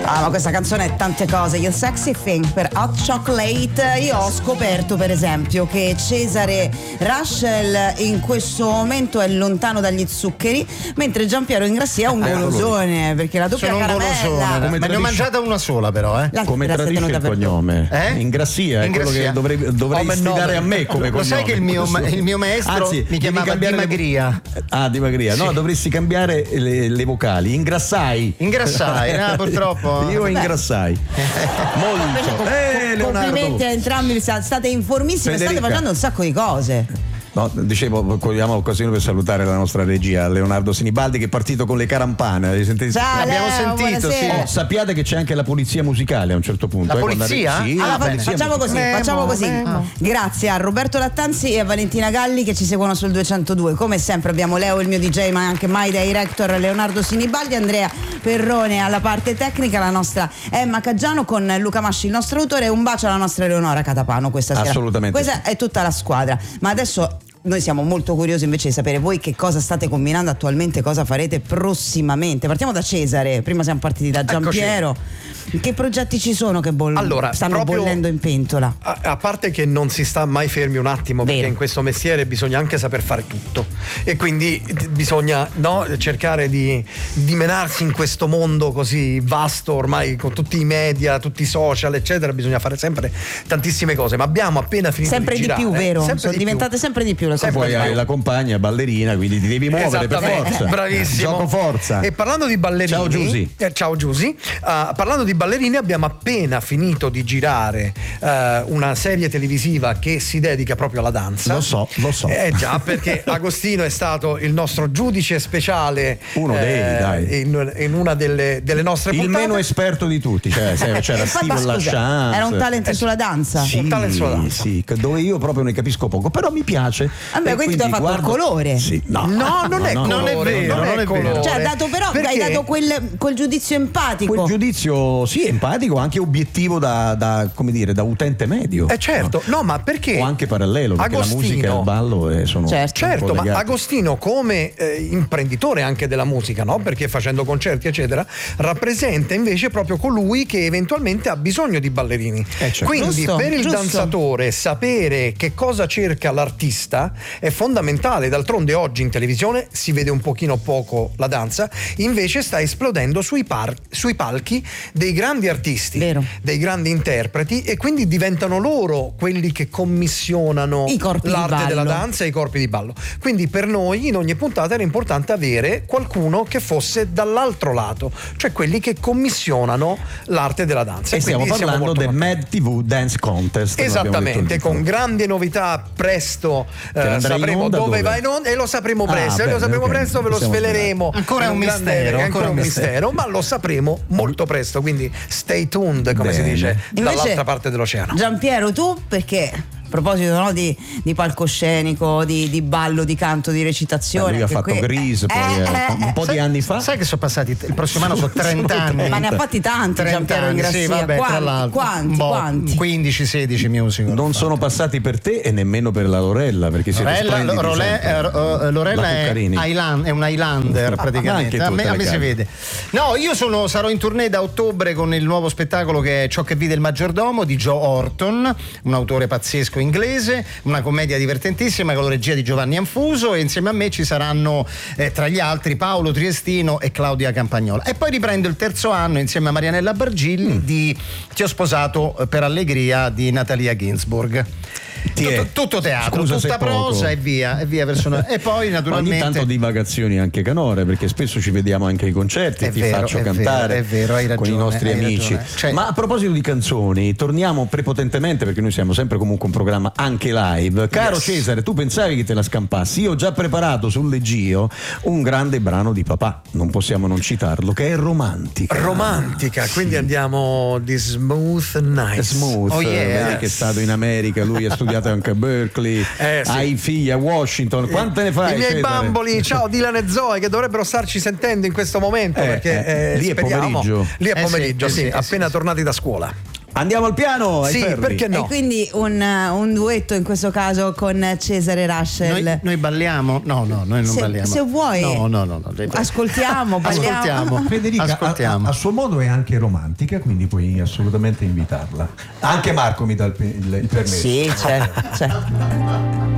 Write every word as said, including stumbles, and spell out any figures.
Ah, ma questa canzone è tante cose. Il Sexy Thing per Hot Chocolate. Io ho scoperto per esempio che Cesare Russell in questo momento è lontano dagli zuccheri, mentre Giampiero Ingrassia è un golosone, perché la doppia Sono un caramella. golosone, come ma ne ho mangiata una sola però, eh. L'altra Come te la sei tradisce tenuta il per cognome? Eh? Ingrassia, è quello Ingrassia. che dovrei, dovresti Oh, dare no, a me come lo cognome. sai che il mio, ma- il mio maestro Anzi, mi devi chiamava cambiare le- Dimagria. Ah, Dimagria. No, Sì. dovresti cambiare le, le vocali. Ingrassai. Ingrassai, no, purtroppo. Io ingrassai. Molto. Eh, Leonardo. Complimenti a entrambi, state informissimi, Federica. state facendo un sacco di cose. No, dicevo, cogliamo l'occasione per salutare la nostra regia, Leonardo Sinibaldi, che è partito con le carampane. Avete sentito? Ciao, L'abbiamo Leo, sentito, buonasera. sì. Oh, sappiate che c'è anche la polizia musicale a un certo punto. La eh, quando polizia? arri- Sì, Allora, la fa- polizia facciamo così, musicale. facciamo così. Memo. Grazie a Roberto Lattanzi e a Valentina Galli che ci seguono sul duecentodue. Come sempre abbiamo Leo, il mio D J, ma anche My Director, Leonardo Sinibaldi, Andrea Perrone alla parte tecnica, la nostra Emma Caggiano con Luca Masci, il nostro autore, e un bacio alla nostra Eleonora Catapano questa sera. Assolutamente Questa è tutta la squadra. Ma adesso noi siamo molto curiosi invece di sapere voi che cosa state combinando attualmente, cosa farete prossimamente. Partiamo da Cesare, prima siamo partiti da Giampiero. Che progetti ci sono che boll- Allora, stanno proprio- bollendo in pentola? A, a parte che non si sta mai fermi un attimo, perché Vero. in questo mestiere bisogna anche saper fare tutto e quindi d- bisogna no, cercare di, di menarsi in questo mondo così vasto ormai, con tutti i media, tutti i social eccetera. Bisogna fare sempre tantissime cose, ma abbiamo appena finito Sempre di di girare, più, vero? sempre Sono di più. diventate sempre di più le cose. Poi hai la compagna ballerina, quindi ti devi muovere per Esattamente, forza. bravissimo. Gioco forza. E parlando di ballerini, Ciao, Giusy. eh, ciao Giusy. Uh, parlando di ballerini, abbiamo appena finito di girare uh, una serie televisiva che si dedica proprio alla danza. Lo so, lo so. Eh già, perché Agostino è stato il nostro giudice speciale. Uno dei, dai. In, in una delle, delle nostre Il puntate. meno esperto di tutti, cioè, sai, c'era Ma Steven scusa, Lachance. era un talent Eh, sulla danza? Sì, un talent sulla danza. sì, dove io proprio ne capisco poco, però mi piace. Vabbè, E quindi tu hai fatto il colore. Sì, no, No, non è no, colore, non è vero, non è colore. Cioè, hai dato però Perché? hai dato quel, quel giudizio empatico. Quel giudizio sì, empatico, anche obiettivo da, da come dire, da utente medio. Eh certo, no, ma perché? O anche parallelo, perché Agostino, la musica e il ballo eh, sono Certo. Certo, ma collegati. Agostino come eh, imprenditore anche della musica, no? Perché facendo concerti eccetera, rappresenta invece proprio colui che eventualmente ha bisogno di ballerini. Eh, certo. Quindi Giusto, per il giusto. danzatore sapere che cosa cerca l'artista è fondamentale. D'altronde oggi in televisione si vede un pochino poco la danza, invece sta esplodendo sui, par- sui palchi dei grandi artisti, Vero. dei grandi interpreti, e quindi diventano loro quelli che commissionano I corpi di l'arte della ballo. danza e i corpi di ballo. Quindi per noi in ogni puntata era importante avere qualcuno che fosse dall'altro lato, cioè quelli che commissionano l'arte della danza. E stiamo quindi siamo parlando molto del contenti. Mad T V Dance Contest. Esattamente, con con grandi novità. Presto eh, andrà in sapremo onda dove, dove? va in onda, e lo sapremo Ah, presto. e bene, lo sapremo ok, presto, ve lo possiamo sveleremo. Ancora è in un grande- mistero, è ancora ancora un un mistero, ma lo sapremo molto presto. Quindi stay tuned, come si Bene. dice, Invece, dall'altra parte dell'oceano. Giampiero, tu perché? A proposito, no, di, di palcoscenico, di, di ballo, di canto, di recitazione. Lui ha anche fatto qui- Grease poi, Eh, eh, eh, un po' eh. di anni fa. Sai che sono passati il prossimo anno sono trenta anni. Ma ne ha fatti tanti trenta Giampiero anni, Ingrassia. sì, vabbè, quanti, tra l'altro. quanti, Boh, quanti? quindici sedici musical. Non sono passati per te e nemmeno per la Lorella, perché siete Lorella, splendidi Lorella, sempre. eh, ro- Lorella La è, Cuccarini. Highland- è un Highlander praticamente. Anche tu a me, te a la me si cavi. vede. No, io sono, sarò in tournée da ottobre con il nuovo spettacolo che è Ciò che vide il maggiordomo di Joe Orton, un autore pazzesco inglese, una commedia divertentissima con la regia di Giovanni Anfuso, e insieme a me ci saranno eh, tra gli altri Paolo Triestino e Claudia Campagnola. E poi riprendo il terzo anno insieme a Marianella Bargilli Mm. di Ti ho sposato eh, per allegria di Natalia Ginsburg. Ti è- Tutto, tutto teatro, Scusa se tutta poco. prosa e via, e via verso una- e poi Ogni naturalmente tanto divagazioni anche canore, perché spesso ci vediamo anche ai concerti, È ti vero, faccio è cantare vero, è vero, hai con i ragione, nostri hai amici. ragione. Cioè- Ma a proposito di canzoni, torniamo prepotentemente, perché noi siamo sempre comunque un programma anche live. Caro Yes. Cesare, tu pensavi che te la scampassi? Io ho già preparato sul leggio un grande brano di papà, non possiamo non citarlo, che è Romantica. Romantica, quindi andiamo di Smooth Nice. Smooth, Oh, yes. vedi che è stato in America, lui ha studiato anche a Berkeley, Eh, sì. hai figli a Washington, quante ne fai? I miei Cesare? bamboli, ciao Dylan e Zoe, che dovrebbero starci sentendo in questo momento, Eh, perché eh, eh, lì è speriamo. pomeriggio. Lì è Eh sì, pomeriggio, eh sì, sì, eh appena sì, tornati da scuola. Andiamo al piano, ai Sì, ferri. perché no? E quindi un, un duetto in questo caso con Cesare Russell. Noi, noi balliamo? No, no, noi non se, balliamo. se vuoi, no, no, no, no. ascoltiamo, balliamo. Ascoltiamo. Federica Ascoltiamo. a, a, a suo modo è anche romantica, quindi puoi assolutamente invitarla. Anche Marco mi dà il, il, il permesso. Sì, certo, certo.